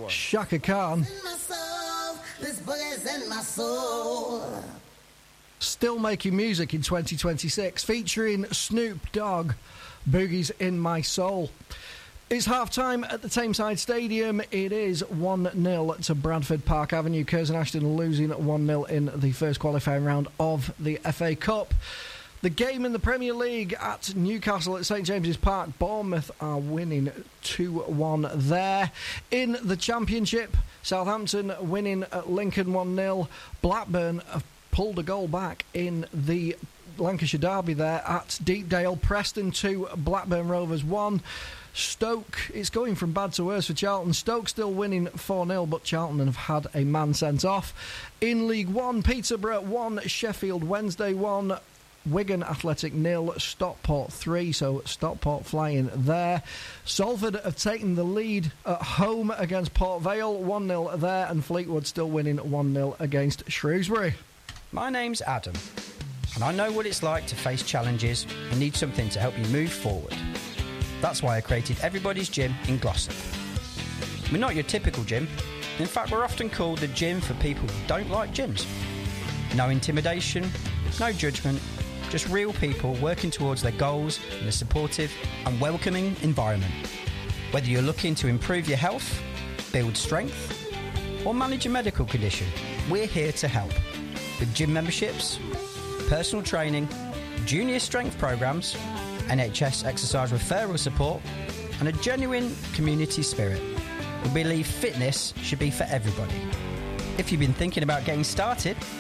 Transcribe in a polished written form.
Shaka Khan. This boogie's in my soul. Still making music in 2026, featuring Snoop Dogg, Boogie's in My Soul. It's half-time at the Tameside Stadium. It is 1-0 to Bradford Park Avenue. Curzon Ashton losing 1-0 in the first qualifying round of the FA Cup. The game in the Premier League at Newcastle at St James's Park. Bournemouth are winning 2-1 there. In the Championship, Southampton winning at Lincoln 1-0. Blackburn have pulled a goal back in the Lancashire derby there at Deepdale. Preston 2, Blackburn Rovers 1. Stoke, it's going from bad to worse for Charlton. Stoke still winning 4-0, but Charlton have had a man sent off. In League 1, Peterborough 1, Sheffield Wednesday 1. Wigan Athletic 0, Stockport 3, so Stockport flying there. Salford have taken the lead at home against Port Vale, 1-0 there, and Fleetwood still winning 1-0 against Shrewsbury. My name's Adam, and I know what it's like to face challenges and need something to help you move forward. That's why I created Everybody's Gym in Glossop. We're not your typical gym. In fact, we're often called the gym for people who don't like gyms. No intimidation, no judgment, just real people working towards their goals in a supportive and welcoming environment. Whether you're looking to improve your health, build strength, or manage a medical condition, we're here to help. With gym memberships, personal training, junior strength programs, NHS exercise referral support, and a genuine community spirit. We believe fitness should be for everybody. If you've been thinking about getting started,